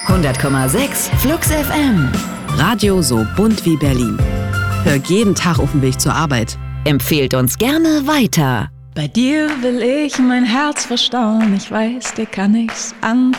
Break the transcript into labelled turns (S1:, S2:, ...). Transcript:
S1: 100,6 Flux FM.
S2: Radio so bunt wie Berlin. Hör jeden Tag auf dem Weg zur Arbeit.
S1: Empfehlt uns gerne weiter.
S3: Bei dir will ich mein Herz verstauen. Ich weiß, dir kann ich's an.